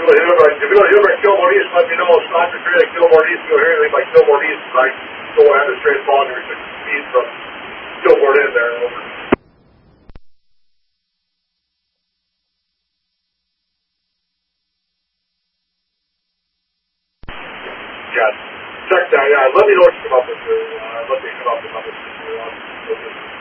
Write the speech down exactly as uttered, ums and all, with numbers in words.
If you ever, if you ever at Kilmore East, let me know. Stop your train at Kilmore East. You'll hear anything by Kilmore East. I go ahead and straight along your six speed from Kilmore in there. Over. Yeah, check that. Yeah, let me know what you come up with. Uh, let me come up with something.